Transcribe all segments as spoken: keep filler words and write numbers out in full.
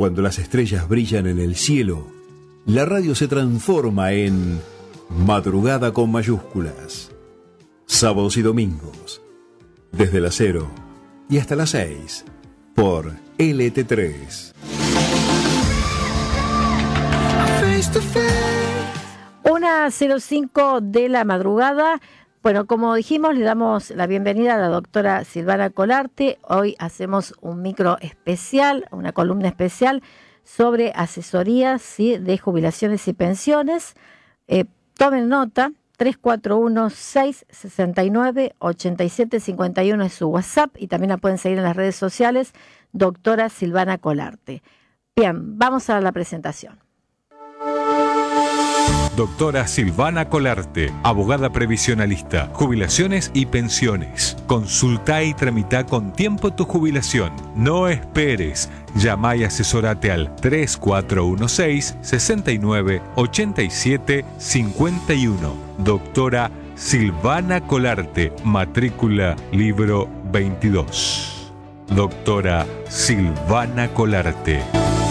Cuando las estrellas brillan en el cielo, la radio se transforma en madrugada con mayúsculas. Sábados y domingos, desde las cero y hasta las seis, por L T tres. Una cero cinco de la madrugada. Bueno, como dijimos, le damos la bienvenida a la doctora Silvana Colarte. Hoy hacemos un micro especial, una columna especial sobre asesorías, ¿sí?, de jubilaciones y pensiones. Eh, tomen nota, tres cuatro uno, seis seis nueve, ocho siete cinco uno es su WhatsApp y también la pueden seguir en las redes sociales, doctora Silvana Colarte. Bien, vamos a la presentación. Doctora Silvana Colarte, abogada previsionalista, jubilaciones y pensiones. Consulta y tramita con tiempo tu jubilación. No esperes. Llama y asesorate al tres cuatro uno seis, seis nueve, ocho siete cinco uno. Doctora Silvana Colarte, matrícula libro veintidós. Doctora Silvana Colarte.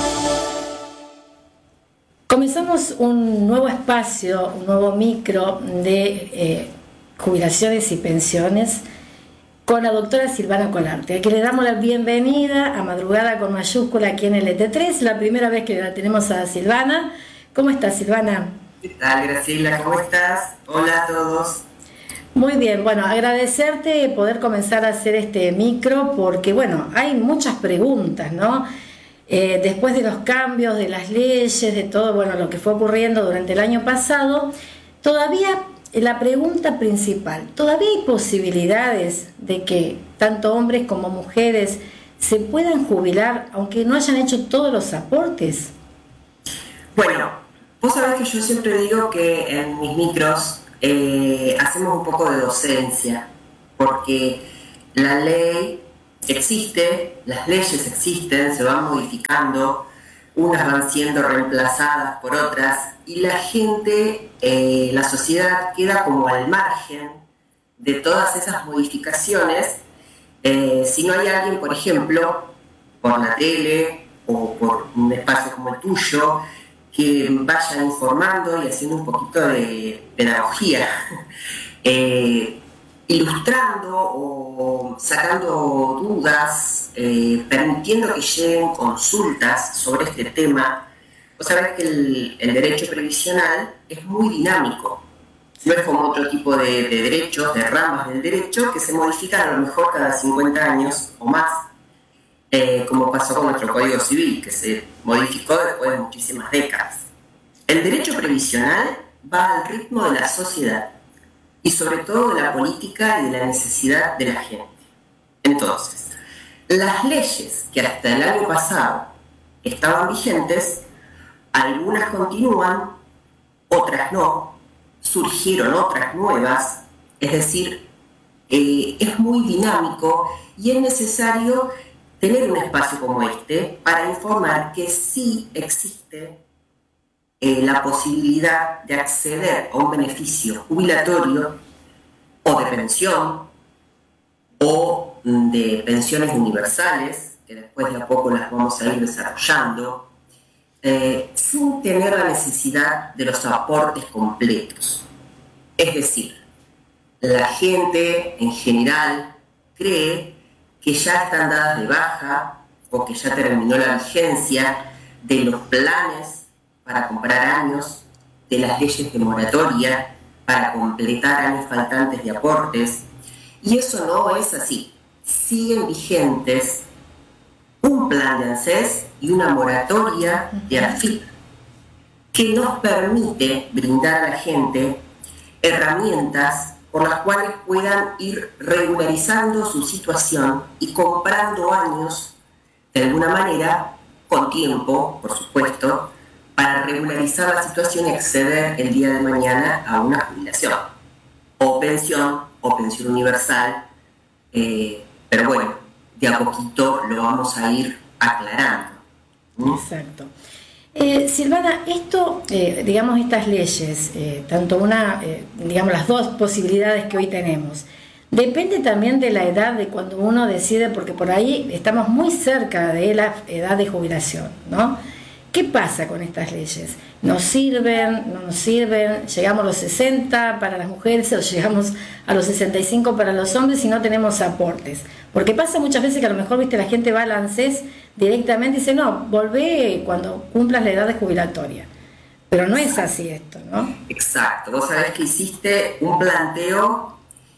Comenzamos un nuevo espacio, un nuevo micro de eh, jubilaciones y pensiones con la doctora Silvana Colarte, a quien le damos la bienvenida a Madrugada con mayúscula aquí en L T tres, la primera vez que la tenemos a Silvana. ¿Cómo estás, Silvana? ¿Qué tal, Graciela? ¿Cómo estás? Hola a todos. Muy bien, bueno, agradecerte poder comenzar a hacer este micro porque, bueno, hay muchas preguntas, ¿no? Eh, después de los cambios, de las leyes, de todo, bueno, lo que fue ocurriendo durante el año pasado, todavía la pregunta principal, ¿todavía hay posibilidades de que tanto hombres como mujeres se puedan jubilar aunque no hayan hecho todos los aportes? Bueno, vos sabés que yo siempre digo que en mis micros eh, hacemos un poco de docencia, porque la ley existe, las leyes existen, se van modificando, unas van siendo reemplazadas por otras y la gente, eh, la sociedad queda como al margen de todas esas modificaciones. Eh, si no hay alguien, por ejemplo, por la tele o por un espacio como el tuyo, que vaya informando y haciendo un poquito de pedagogía, eh, ilustrando o sacando dudas, eh, permitiendo que lleguen consultas sobre este tema. Vos sabés que el, el derecho previsional es muy dinámico, no es como otro tipo de, de derechos, de ramas del derecho que se modifican a lo mejor cada cincuenta años o más, eh, como pasó con nuestro Código Civil, que se modificó después de muchísimas décadas. El derecho previsional va al ritmo de la sociedad y sobre todo de la política y de la necesidad de la gente. Entonces, las leyes que hasta el año pasado estaban vigentes, algunas continúan, otras no, surgieron otras nuevas, es decir, eh, es muy dinámico y es necesario tener un espacio como este para informar que sí existe Eh, la posibilidad de acceder a un beneficio jubilatorio o de pensión o de pensiones universales, que después de a poco las vamos a ir desarrollando, eh, sin tener la necesidad de los aportes completos. Es decir, la gente en general cree que ya están dadas de baja o que ya terminó la vigencia de los planes para comprar años, de las leyes de moratoria, para completar años faltantes de aportes, y eso no es así. Siguen vigentes un plan de ANSES y una moratoria de AFIP que nos permite brindar a la gente herramientas por las cuales puedan ir regularizando su situación y comprando años de alguna manera, con tiempo, por supuesto, para regularizar la situación y acceder el día de mañana a una jubilación, o pensión, o pensión universal, eh, pero bueno, de a poquito lo vamos a ir aclarando. ¿Mm? Exacto. Eh, Silvana, esto, eh, digamos, estas leyes, eh, tanto una, eh, digamos, las dos posibilidades que hoy tenemos, Depende también de la edad de cuando uno decide, porque por ahí estamos muy cerca de la edad de jubilación, ¿no? ¿Qué pasa con estas leyes? ¿Nos sirven? ¿No nos sirven? ¿Llegamos a los sesenta para las mujeres o llegamos a los sesenta y cinco para los hombres y no tenemos aportes? Porque pasa muchas veces que a lo mejor, viste, la gente va al ANSES directamente y dice, no, volvé cuando cumplas la edad de jubilatoria. Pero no es así esto, ¿no? Exacto. Vos sabés que hiciste un planteo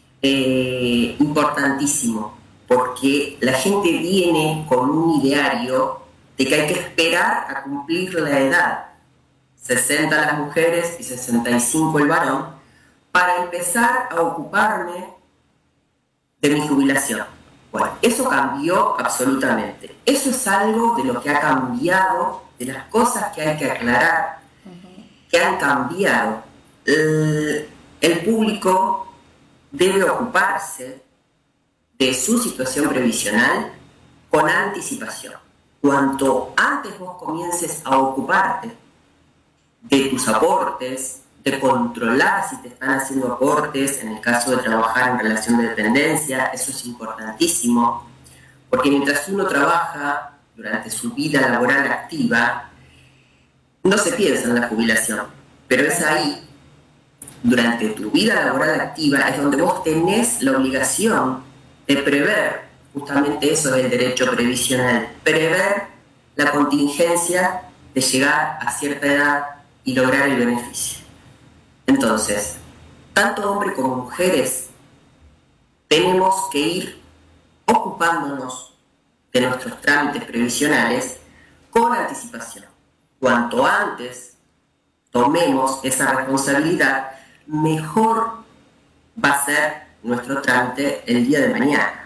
eh, importantísimo, porque la gente viene con un ideario de que hay que esperar a cumplir la edad, sesenta las mujeres y sesenta y cinco el varón, para empezar a ocuparme de mi jubilación. Bueno, eso cambió absolutamente. Eso es algo de lo que ha cambiado, de las cosas que hay que aclarar, que han cambiado. El, el público debe ocuparse de su situación previsional con anticipación. Cuanto antes vos comiences a ocuparte de tus aportes, de controlar si te están haciendo aportes, en el caso de trabajar en relación de dependencia, eso es importantísimo, porque mientras uno trabaja durante su vida laboral activa, no se piensa en la jubilación, pero es ahí, durante tu vida laboral activa, es donde vos tenés la obligación de prever justamente eso del derecho previsional, prever la contingencia de llegar a cierta edad y lograr el beneficio. Entonces, tanto hombres como mujeres tenemos que ir ocupándonos de nuestros trámites previsionales con anticipación. Cuanto antes tomemos esa responsabilidad, mejor va a ser nuestro trámite el día de mañana.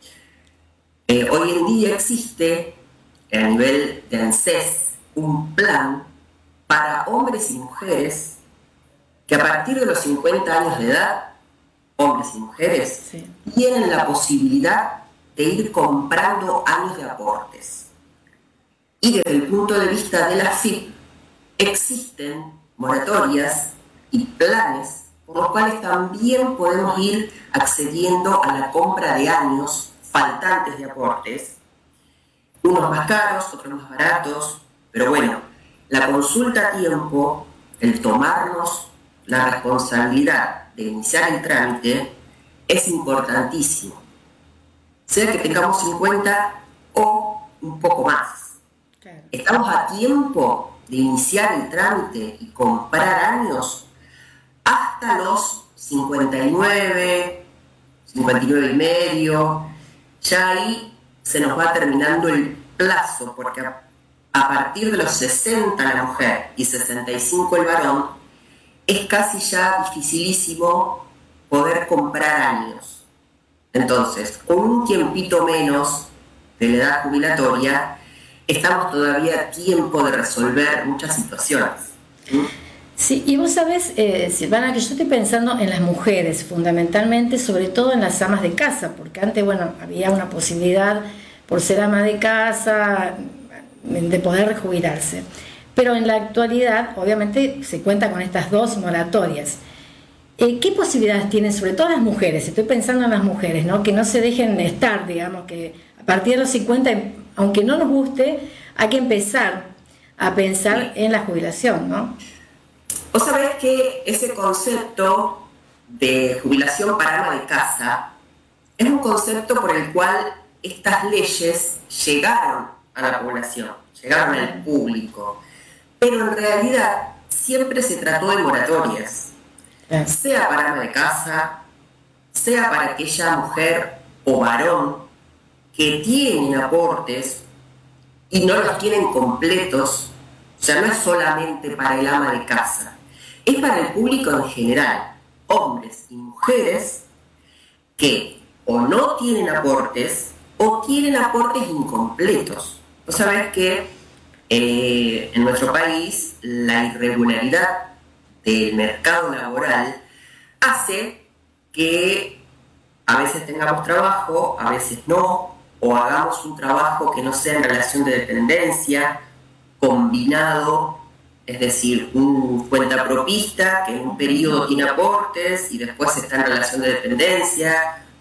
Eh, hoy en día existe a nivel de ANSES un plan para hombres y mujeres que a partir de los cincuenta años de edad, hombres y mujeres, sí, tienen la posibilidad de ir comprando años de aportes. Y desde el punto de vista de la F I P, existen moratorias y planes por los cuales también podemos ir accediendo a la compra de años faltantes de aportes, unos más caros, otros más baratos, pero bueno, la consulta a tiempo, el tomarnos la responsabilidad de iniciar el trámite, es importantísimo, sea que tengamos cincuenta o un poco más. Claro. Estamos a tiempo de iniciar el trámite y comprar años hasta los cincuenta y nueve, cincuenta y nueve y medio. Ya ahí se nos va terminando el plazo, porque a, a partir de los sesenta la mujer y sesenta y cinco el varón, es casi ya dificilísimo poder comprar años. Entonces, con un tiempito menos de la edad jubilatoria, estamos todavía a tiempo de resolver muchas situaciones. ¿Mm? Sí, y vos sabés, eh, Silvana, que yo estoy pensando en las mujeres, fundamentalmente, sobre todo en las amas de casa, porque antes, bueno, había una posibilidad, por ser ama de casa, de poder jubilarse. Pero en la actualidad, obviamente, se cuenta con estas dos moratorias. Eh, ¿Qué posibilidades tienen, sobre todo las mujeres? Estoy pensando en las mujeres, ¿no? Que no se dejen estar, digamos, que a partir de los cincuenta, aunque no nos guste, hay que empezar a pensar en la jubilación, ¿no? Vos sabés que ese concepto de jubilación para ama de casa es un concepto por el cual estas leyes llegaron a la población, llegaron al público, pero en realidad siempre se trató de moratorias, sea para ama de casa, sea para aquella mujer o varón que tienen aportes y no los tienen completos. O sea, no es solamente para el ama de casa, es para el público en general, hombres y mujeres que o no tienen aportes o tienen aportes incompletos. Vos sabés que eh, en nuestro país la irregularidad del mercado laboral hace que a veces tengamos trabajo, a veces no, o hagamos un trabajo que no sea en relación de dependencia, combinado, es decir, un cuentapropista que en un periodo tiene aportes y después está en relación de dependencia,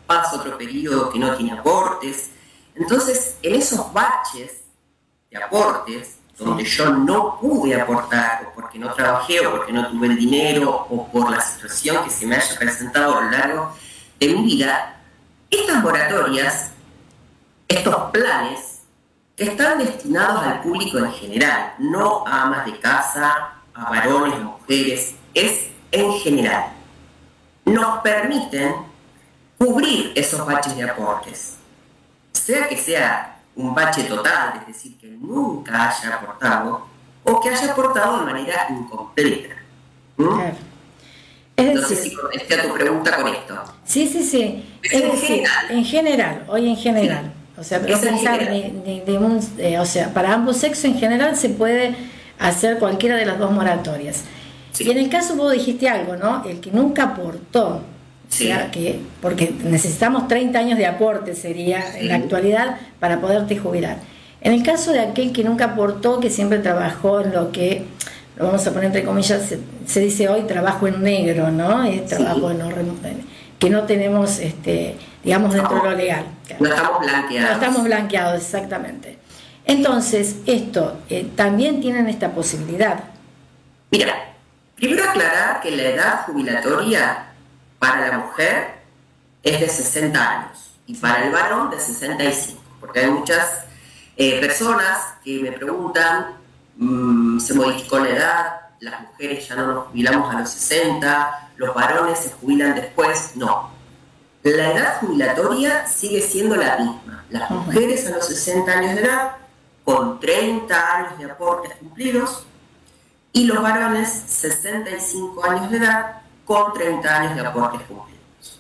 pasa otro periodo que no tiene aportes. Entonces, en esos baches de aportes, donde yo no pude aportar, o porque no trabajé, o porque no tuve el dinero, o por la situación que se me haya presentado a lo largo de mi vida, estas moratorias, estos planes, que están destinados al público en general, no a amas de casa, a varones, a mujeres, es en general, nos permiten cubrir esos baches de aportes, sea que sea un bache total, es decir, que nunca haya aportado, o que haya aportado de manera incompleta. ¿Mm? Claro. Es no decir, sé si contesté a tu pregunta con esto. Sí, sí, sí. Es, es en decir, general. en general, hoy en general. Sí. O sea, pero pensar de, de, de un, eh, o sea, para ambos sexos en general se puede hacer cualquiera de las dos moratorias. Sí. Y en el caso vos dijiste algo, ¿no? El que nunca aportó, sí. o sea, que, porque necesitamos treinta años de aporte sería sí. en la actualidad para poderte jubilar. En el caso de aquel que nunca aportó, que siempre trabajó en lo que, lo vamos a poner entre comillas, se, se dice hoy trabajo en negro, ¿no? Es trabajo sí. en, que no tenemos, este, digamos, dentro de lo legal. No estamos blanqueados. No estamos blanqueados, exactamente. Entonces, esto, eh, también tienen esta posibilidad. Mira, primero aclarar que la edad jubilatoria para la mujer es de sesenta años y para el varón de sesenta y cinco, porque hay muchas eh, personas que me preguntan, mmm, ¿se modificó la edad? Las mujeres ya no nos jubilamos a los sesenta, los varones se jubilan después. No. La edad jubilatoria sigue siendo la misma. Las mujeres a los sesenta años de edad, con treinta años de aportes cumplidos, y los varones sesenta y cinco años de edad, con treinta años de aportes cumplidos.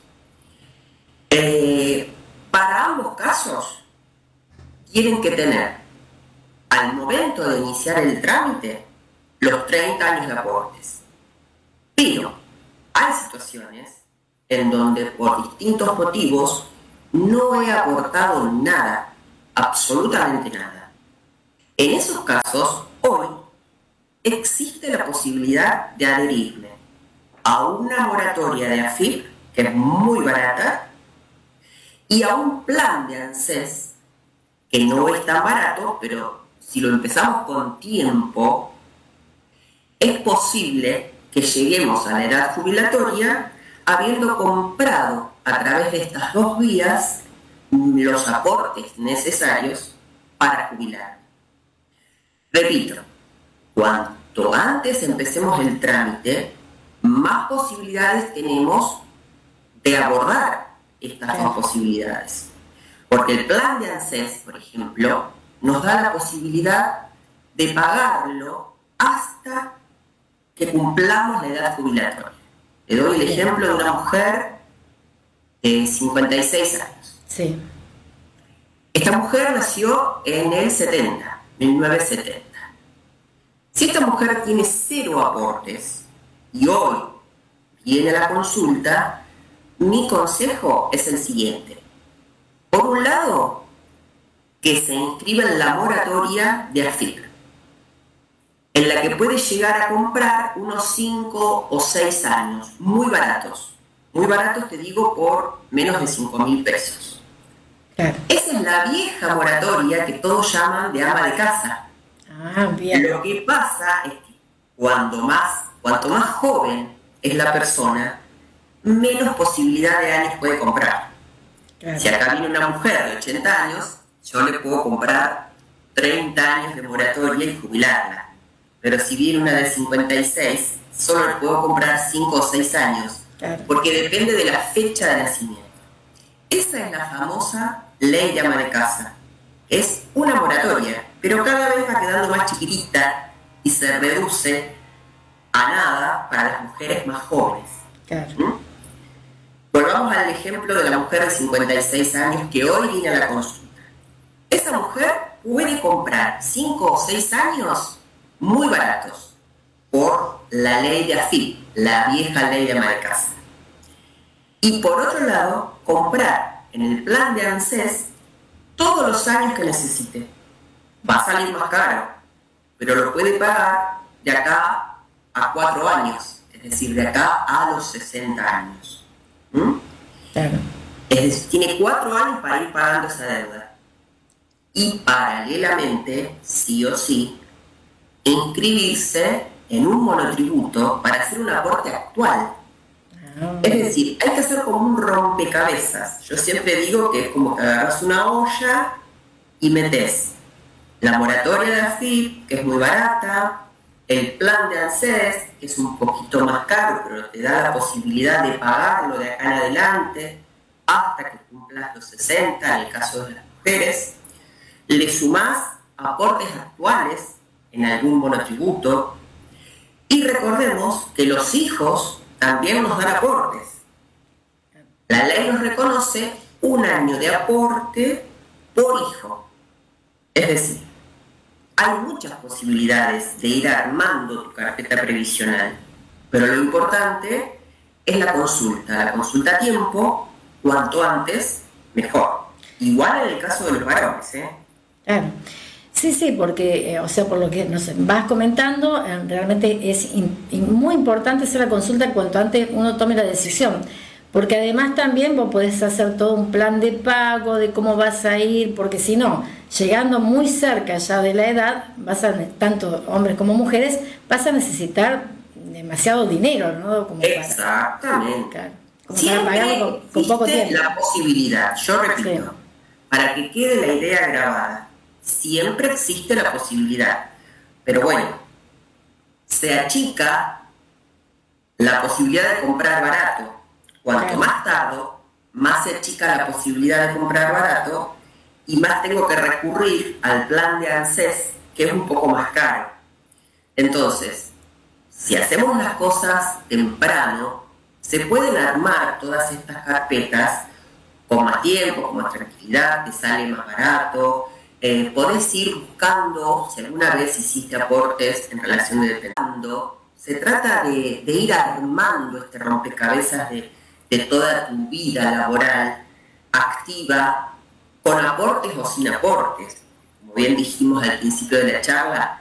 Eh, para ambos casos, tienen que tener, al momento de iniciar el trámite, los treinta años de aportes. Pero hay situaciones en donde por distintos motivos no he aportado nada, absolutamente nada. En esos casos, hoy existe la posibilidad de adherirme a una moratoria de AFIP, que es muy barata, y a un plan de ANSES, que no es tan barato, pero si lo empezamos con tiempo, es posible que lleguemos a la edad jubilatoria habiendo comprado a través de estas dos vías los aportes necesarios para jubilar. Repito, cuanto antes empecemos el trámite, más posibilidades tenemos de abordar estas dos posibilidades. Porque el plan de ANSES, por ejemplo, nos da la posibilidad de pagarlo hasta que cumplamos la edad jubilatoria. Le doy el ejemplo de una mujer de cincuenta y seis años. Sí. Esta mujer nació en el setenta, mil novecientos setenta. Si esta mujer tiene cero aportes y hoy viene a la consulta, mi consejo es el siguiente. Por un lado, que se inscriba en la moratoria de AFIP, en la que puede llegar a comprar unos cinco o seis años, muy baratos. Muy baratos, te digo, por menos de cinco mil pesos. Claro. Esa es la vieja moratoria que todos llaman de ama de casa. Ah, bien. Lo que pasa es que cuando más, cuanto más joven es la persona, menos posibilidad de años puede comprar. Claro. Si acá viene una mujer de ochenta años, yo le puedo comprar treinta años de moratoria y jubilarla. Pero si viene una de cincuenta y seis, solo le puedo comprar cinco o seis años, claro, porque depende de la fecha de nacimiento. Esa es la famosa ley de ama de casa. Es una moratoria, pero cada vez va quedando más chiquitita y se reduce a nada para las mujeres más jóvenes. Claro. ¿Mm? Volvamos al ejemplo de la mujer de cincuenta y seis años que hoy viene a la consulta. Esa mujer puede comprar cinco o seis años muy baratos por la ley de AFIP, la vieja ley de ama de casa. Y por otro lado, comprar en el plan de ANSES todos los años que necesite. Va a salir más caro, pero lo puede pagar de acá a cuatro años, es decir, de acá a los sesenta años. ¿Mm? Claro. Es decir, tiene cuatro años para ir pagando esa deuda. Y paralelamente, sí o sí, inscribirse en un monotributo para hacer un aporte actual. Es decir, hay que hacer como un rompecabezas. Yo siempre digo que es como que agarras una olla y metes la moratoria de A F I P, que es muy barata, el plan de ANSES, que es un poquito más caro, pero te da la posibilidad de pagarlo de acá en adelante hasta que cumplas los sesenta, en el caso de las mujeres. Le sumás aportes actuales en algún monotributo y recordemos que los hijos también nos dan aportes. La ley nos reconoce un año de aporte por hijo. Es decir, hay muchas posibilidades de ir armando tu carpeta previsional, pero lo importante es la consulta. La consulta a tiempo, cuanto antes, mejor. Igual en el caso de los varones, ¿eh? Claro. Sí, sí, porque, eh, o sea, por lo que nos vas comentando, eh, realmente es in, in, muy importante hacer la consulta cuanto antes uno tome la decisión, porque además también vos podés hacer todo un plan de pago, de cómo vas a ir, porque si no, llegando muy cerca ya de la edad, vas a, tanto hombres como mujeres, vas a necesitar demasiado dinero, ¿no? Como Exactamente. Para, claro, como para pagarlo con, con poco tiempo. La posibilidad, yo repito, sí. Para que quede la idea grabada, siempre existe la posibilidad, pero bueno, se achica la posibilidad de comprar barato. Cuanto más tardo, más se achica la posibilidad de comprar barato y más tengo que recurrir al plan de ANSES, que es un poco más caro. Entonces, si hacemos las cosas temprano, se pueden armar todas estas carpetas con más tiempo, con más tranquilidad, te sale más barato. Eh, podés ir buscando, si alguna vez hiciste aportes en relación de dependiendo, se trata de, de ir armando este rompecabezas de, de toda tu vida laboral activa, con aportes o sin aportes. Como bien dijimos al principio de la charla,